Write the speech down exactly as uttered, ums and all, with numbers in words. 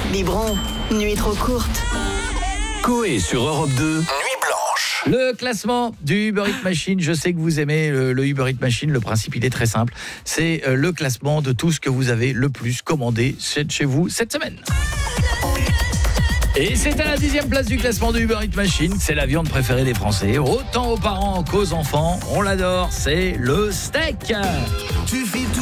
Biberon, nuit trop courte. Coé sur Europe deux, Nuit Blanche. Le classement du Uber Eats Machine, je sais que vous aimez le, le Uber Eats Machine, le principe il est très simple. C'est euh, le classement de tout ce que vous avez le plus commandé chez vous cette semaine. Et c'est à la dixième place du classement du Uber Eats Machine, c'est la viande préférée des Français, autant aux parents qu'aux enfants, on l'adore, c'est le steak. Tu